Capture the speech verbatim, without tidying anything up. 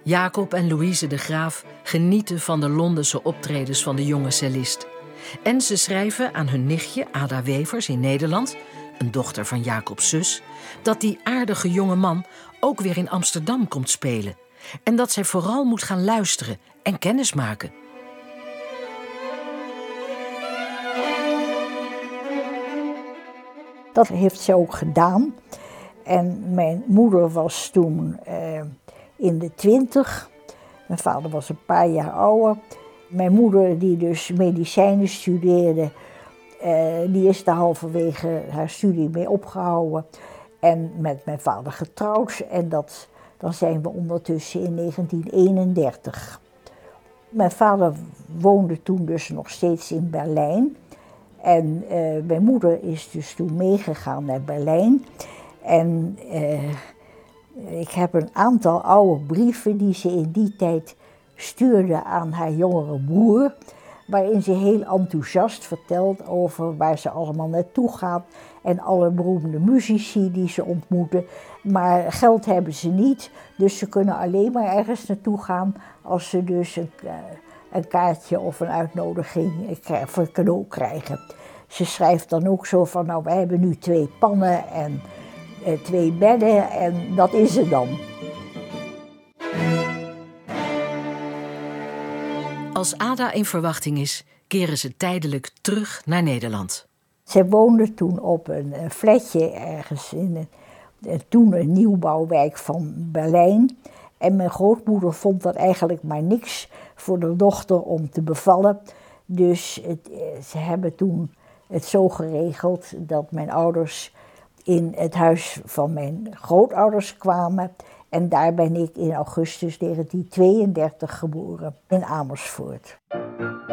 Jacob en Louise de Graaf genieten van de Londense optredens van de jonge cellist. En ze schrijven aan hun nichtje Ada Wevers in Nederland, een dochter van Jacobs zus, dat die aardige jonge man ook weer in Amsterdam komt spelen. En dat zij vooral moet gaan luisteren en kennismaken. Dat heeft ze ook gedaan. En mijn moeder was toen uh, in de twintig. Mijn vader was een paar jaar ouder. Mijn moeder, die dus medicijnen studeerde, uh, die is daar halverwege haar studie mee opgehouden. En met mijn vader getrouwd. En dat, dan zijn we ondertussen in negentien eenendertig. Mijn vader woonde toen dus nog steeds in Berlijn. En uh, mijn moeder is dus toen meegegaan naar Berlijn. En uh, ik heb een aantal oude brieven die ze in die tijd stuurde aan haar jongere broer, waarin ze heel enthousiast vertelt over waar ze allemaal naartoe gaat en alle beroemde muzici die ze ontmoeten. Maar geld hebben ze niet, dus ze kunnen alleen maar ergens naartoe gaan als ze dus een, een kaartje of een uitnodiging voor een cadeau krijgen. Ze schrijft dan ook zo van, nou, wij hebben nu twee pannen en eh, twee bedden en dat is het dan. Als Ada in verwachting is, keren ze tijdelijk terug naar Nederland. Ze woonde toen op een, een flatje ergens in een, een, toen een nieuwbouwwijk van Berlijn. En mijn grootmoeder vond dat eigenlijk maar niks voor de dochter om te bevallen. Dus het, ze hebben toen het zo geregeld dat mijn ouders in het huis van mijn grootouders kwamen. En daar ben ik in augustus negentien tweeëndertig geboren, in Amersfoort.